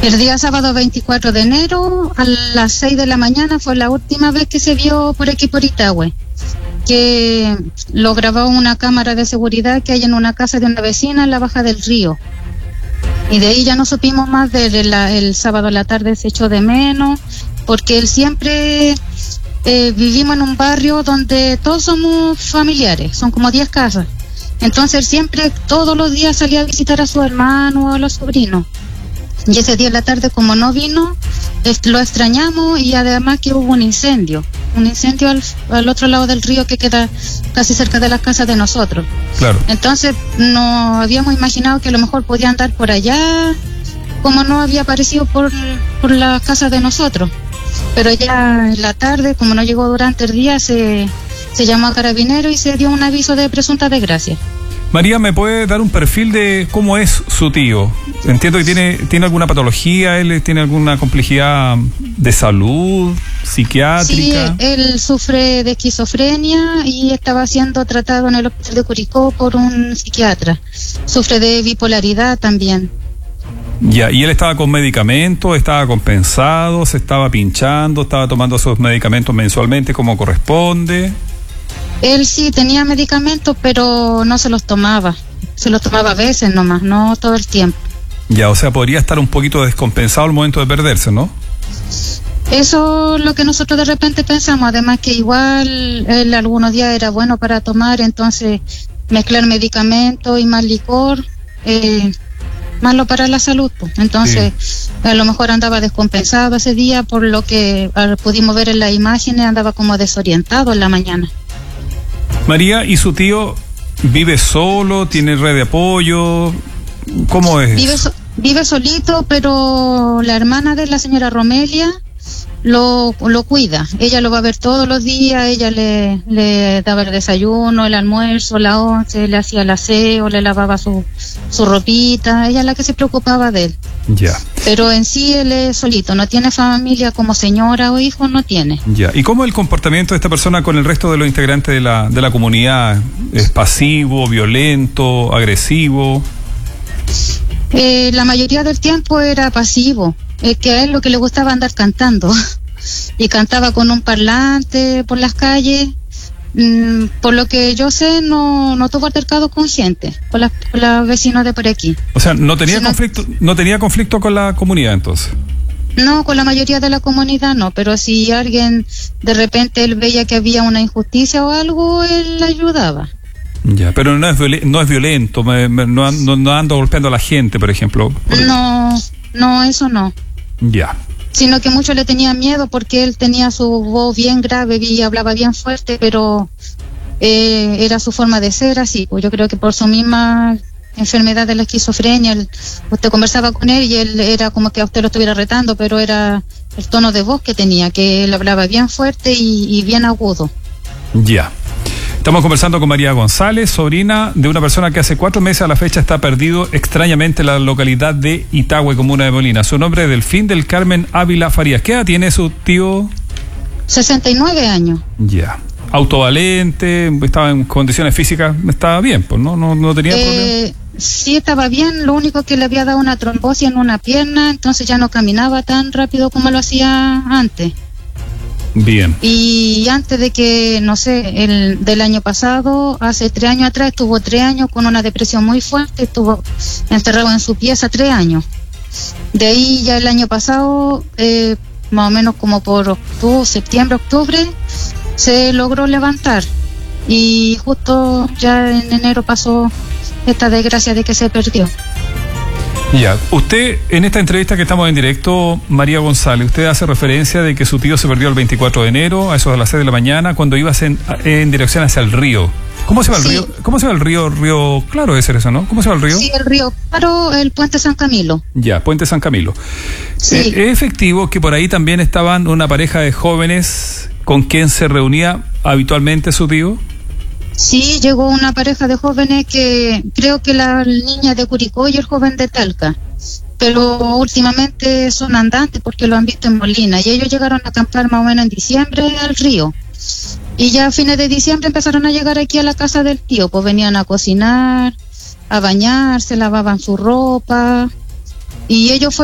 El día sábado 24 de enero, a las 6 de la mañana, fue la última vez que se vio por aquí por Itahue, que lo grabó una cámara de seguridad que hay en una casa de una vecina en la baja del río. Y de ahí ya no supimos más de él. El sábado a la tarde se echó de menos, porque él siempre... vivimos en un barrio donde todos somos familiares, son como 10 casas. Entonces él siempre, todos los días salía a visitar a su hermano o a los sobrinos. Y ese día en la tarde, como no vino, lo extrañamos, y además que hubo un incendio al otro lado del río que queda casi cerca de las casas de nosotros. Claro. Entonces no habíamos imaginado que a lo mejor podía andar por allá, como no había aparecido por la casa de nosotros. Pero ya en la tarde, como no llegó durante el día, se llamó a Carabineros y se dio un aviso de presunta desgracia. María, ¿me puede dar un perfil de cómo es su tío? Entiendo que tiene alguna patología, él tiene alguna complejidad de salud, psiquiátrica. Sí, él sufre de esquizofrenia y estaba siendo tratado en el hospital de Curicó por un psiquiatra. Sufre de bipolaridad también. Ya, y él estaba con medicamentos, estaba compensado, se estaba pinchando, estaba tomando esos medicamentos mensualmente como corresponde. Él sí tenía medicamentos, pero no se los tomaba. Se los tomaba a veces nomás, no todo el tiempo. Ya, o sea, podría estar un poquito descompensado al momento de perderse, ¿no? Eso es lo que nosotros de repente pensamos. Además que igual él algunos días era bueno para tomar, entonces mezclar medicamentos y más licor, malo para la salud, pues. Entonces sí, a lo mejor andaba descompensado ese día, por lo que pudimos ver en las imágenes, andaba como desorientado en la mañana. María, ¿y su tío vive solo? ¿Tiene red de apoyo? ¿Cómo es? Vive solito, pero la hermana de la señora Romelia lo cuida. Ella lo va a ver todos los días, ella le daba el desayuno, el almuerzo, la once, le hacía el aseo, le lavaba su ropita. Ella es la que se preocupaba de él. Ya. Pero en sí él es solito, no tiene familia como señora o hijos, no tiene. Ya. ¿Y cómo es el comportamiento de esta persona con el resto de los integrantes de la comunidad? ¿Es pasivo, violento, agresivo? La mayoría del tiempo era pasivo. Es que a él lo que le gustaba andar cantando. Y cantaba con un parlante por las calles. Por lo que yo sé, no tuvo altercado con gente, con los vecinos de por aquí. O sea, no tenía conflicto con la comunidad, entonces. No, con la mayoría de la comunidad no, pero si alguien de repente él veía que había una injusticia o algo, él ayudaba. Ya, pero no es violento, no anda golpeando a la gente, por ejemplo. No, eso no. Ya. Sino que mucho le tenía miedo porque él tenía su voz bien grave y hablaba bien fuerte, pero era su forma de ser así. Pues yo creo que por su misma enfermedad de la esquizofrenia, usted conversaba con él y él era como que a usted lo estuviera retando, pero era el tono de voz que tenía, que él hablaba bien fuerte y bien agudo. Ya. Estamos conversando con María González, sobrina de una persona que hace 4 meses a la fecha está perdido extrañamente en la localidad de Itahue, comuna de Molina. Su nombre es Delfín del Carmen Ávila Farías. ¿Qué edad tiene su tío? 69 años. Ya. Autovalente, estaba en condiciones físicas, estaba bien, pues no tenía problema. Sí, estaba bien, lo único que le había dado una trombosis en una pierna, entonces ya no caminaba tan rápido como lo hacía antes. Bien. Y antes de que, no sé, del año pasado, hace 3 años atrás, estuvo 3 años con una depresión muy fuerte, estuvo encerrado en su pieza 3 años. De ahí ya el año pasado, más o menos como por septiembre, octubre, se logró levantar. Y justo ya en enero pasó esta desgracia de que se perdió. Ya, usted en esta entrevista que estamos en directo, María González, usted hace referencia de que su tío se perdió el 24 de enero, a eso de las 6 de la mañana, cuando ibas en dirección hacia el río. ¿Cómo se va el río? ¿Cómo se va el río? Río Claro debe ser eso, ¿no? ¿Cómo se va el río? Sí, el río Claro, el puente San Camilo. Ya, puente San Camilo. Sí. ¿Es efectivo que por ahí también estaban una pareja de jóvenes con quien se reunía habitualmente su tío? Sí, llegó una pareja de jóvenes que creo que la niña de Curicó y el joven de Talca, pero últimamente son andantes porque lo han visto en Molina, y ellos llegaron a acampar más o menos en diciembre al río, y ya a fines de diciembre empezaron a llegar aquí a la casa del tío, pues venían a cocinar, a bañarse, lavaban su ropa, y ellos